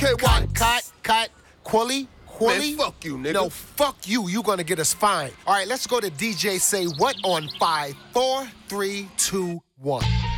Cut. Quilly. Man, fuck you, nigga. No, fuck you. You gonna get us fined. All right, let's go to DJ Say What on 5, 4, 3, 2, 1.